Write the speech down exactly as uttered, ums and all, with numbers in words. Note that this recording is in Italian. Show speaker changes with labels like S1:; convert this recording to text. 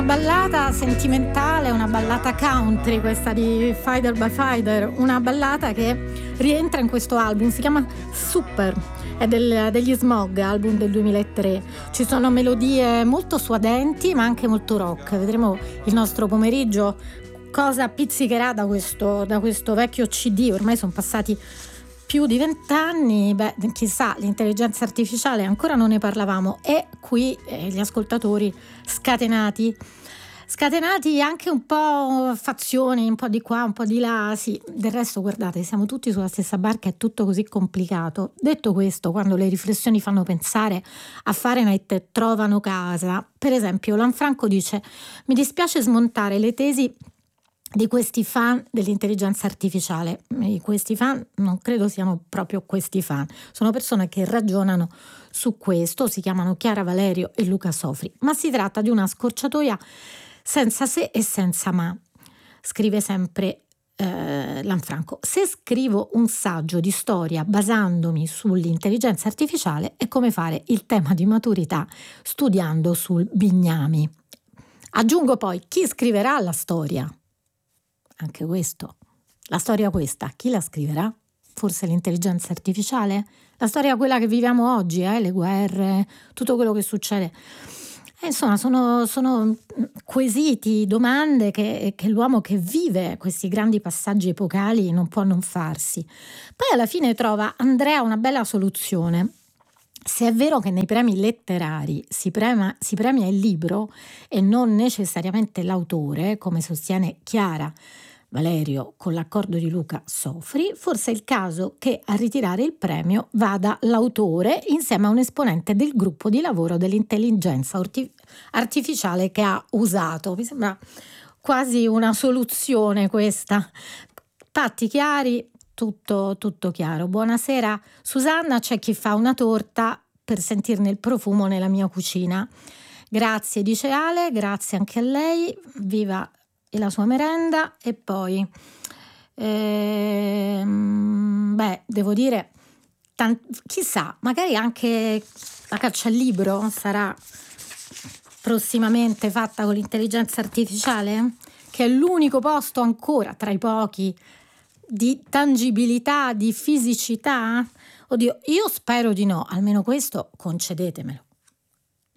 S1: ballata sentimentale, una ballata country, questa di Fighter by Fighter, una ballata che rientra in questo album, si chiama Super, è del, degli Smog, album del duemilatré. Ci sono melodie molto suadenti ma anche molto rock. Vedremo il nostro pomeriggio cosa pizzicherà da questo, da questo vecchio C D. Ormai sono passati più di vent'anni, beh, chissà, l'intelligenza artificiale ancora non ne parlavamo, e qui eh, gli ascoltatori scatenati scatenati anche un po' fazioni, un po' di qua, un po' di là. Sì, del resto guardate, siamo tutti sulla stessa barca, è tutto così complicato. Detto questo, quando le riflessioni fanno pensare a Fahrenheit trovano casa, per esempio Lanfranco dice: mi dispiace smontare le tesi di questi fan dell'intelligenza artificiale. E questi fan non credo siano proprio questi fan, sono persone che ragionano su questo, si chiamano Chiara Valerio e Luca Sofri, ma si tratta di una scorciatoia senza se e senza ma. Scrive sempre eh, Lanfranco: se scrivo un saggio di storia basandomi sull'intelligenza artificiale è come fare il tema di maturità studiando sul Bignami. Aggiungo poi: chi scriverà la storia? Anche questo. La storia questa, chi la scriverà? Forse l'intelligenza artificiale? La storia quella che viviamo oggi, eh? Le guerre, tutto quello che succede. E insomma, sono, sono quesiti, domande che, che l'uomo che vive questi grandi passaggi epocali non può non farsi. Poi alla fine trova Andrea una bella soluzione. Se è vero che nei premi letterari si premia, si premia il libro e non necessariamente l'autore, come sostiene Chiara Valerio con l'accordo di Luca Sofri, forse è il caso che a ritirare il premio vada l'autore insieme a un esponente del gruppo di lavoro dell'intelligenza artificiale che ha usato. Mi sembra quasi una soluzione questa. Patti chiari, tutto, tutto chiaro. Buonasera Susanna, c'è chi fa una torta per sentirne il profumo nella mia cucina. Grazie, dice Ale, grazie anche a lei, viva la sua merenda. E poi ehm, beh, devo dire, tant- chissà, magari anche la caccia al libro sarà prossimamente fatta con l'intelligenza artificiale, che è l'unico posto ancora tra i pochi di tangibilità, di fisicità. Oddio, io spero di no, almeno questo concedetemelo.